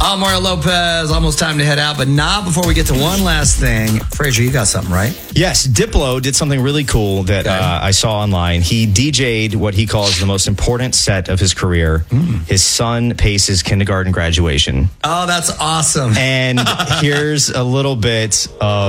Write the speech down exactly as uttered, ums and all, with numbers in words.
I'm Mario Lopez. Almost time to head out, but not before we get to one last thing. Frazier, you got something, right? Yes, Diplo did something really cool that Okay. uh, I saw online. He D J'd what he calls the most important set of his career, mm. his son Pace's kindergarten graduation. Oh, that's awesome. And here's a little bit of